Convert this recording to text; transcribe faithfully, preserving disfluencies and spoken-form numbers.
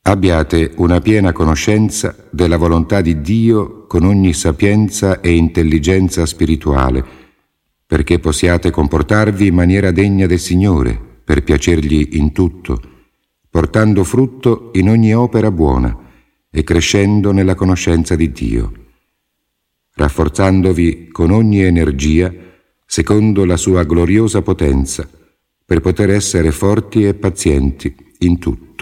Abbiate una piena conoscenza della volontà di Dio con ogni sapienza e intelligenza spirituale, perché possiate comportarvi in maniera degna del Signore, per piacergli in tutto, portando frutto in ogni opera buona e crescendo nella conoscenza di Dio, rafforzandovi con ogni energia secondo la sua gloriosa potenza, per poter essere forti e pazienti in tutto.